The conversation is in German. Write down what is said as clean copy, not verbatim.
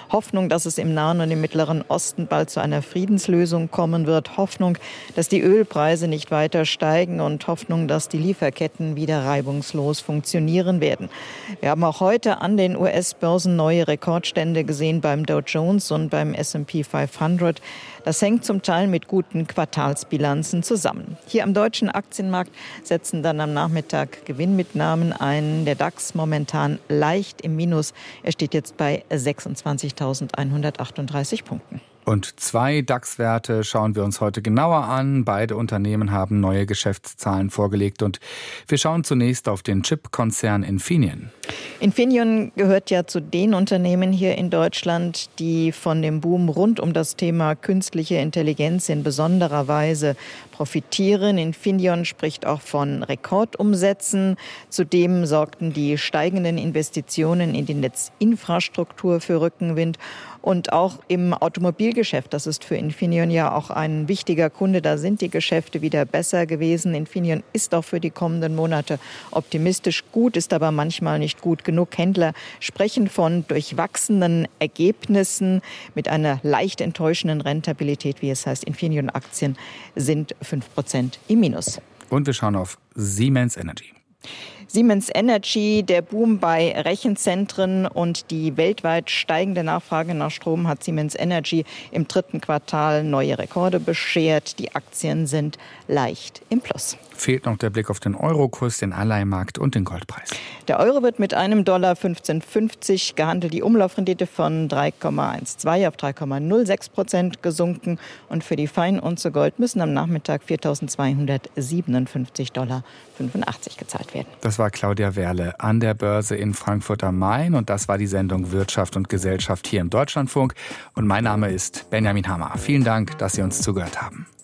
Hoffnung, dass es im Nahen und im Mittleren Osten bald zu einer Friedenslösung kommen wird. Hoffnung, dass die Ölpreise nicht weiter steigen und Hoffnung, dass die Lieferketten wieder reibungslos funktionieren werden. Wir haben auch heute an den US-Börsen neue Rekordstände gesehen beim Dow Jones und beim S&P 500. Das hängt zum Teil mit guten Quartalsbilanzen zusammen. Hier am deutschen Aktienmarkt setzen dann am Nachmittag Gewinnmitnahmen ein. Der DAX momentan leicht im Minus. Er steht jetzt bei 26.138 Punkten. Und 2 DAX-Werte schauen wir uns heute genauer an. Beide Unternehmen haben neue Geschäftszahlen vorgelegt. Und wir schauen zunächst auf den Chip-Konzern Infineon. Infineon gehört ja zu den Unternehmen hier in Deutschland, die von dem Boom rund um das Thema künstliche Intelligenz in besonderer Weise profitieren. Infineon spricht auch von Rekordumsätzen. Zudem sorgten die steigenden Investitionen in die Netzinfrastruktur für Rückenwind. Und auch im Automobilgeschäft, das ist für Infineon ja auch ein wichtiger Kunde, da sind die Geschäfte wieder besser gewesen. Infineon ist auch für die kommenden Monate optimistisch. Gut ist aber manchmal nicht gut genug. Händler sprechen von durchwachsenen Ergebnissen mit einer leicht enttäuschenden Rentabilität, wie es heißt. Infineon-Aktien sind 5% im Minus. Und wir schauen auf Siemens Energy. Siemens Energy, der Boom bei Rechenzentren und die weltweit steigende Nachfrage nach Strom hat Siemens Energy im 3. Quartal neue Rekorde beschert. Die Aktien sind leicht im Plus. Fehlt noch der Blick auf den Eurokurs, den Anleihenmarkt und den Goldpreis. Der Euro wird mit einem Dollar 15,50 gehandelt. Die Umlaufrendite von 3,12 auf 3,06% gesunken. Und für die Feinunze Gold müssen am Nachmittag $4.257,85 gezahlt werden. Das war Claudia Werle an der Börse in Frankfurt am Main. Und das war die Sendung Wirtschaft und Gesellschaft hier im Deutschlandfunk. Und mein Name ist Benjamin Hammer. Vielen Dank, dass Sie uns zugehört haben.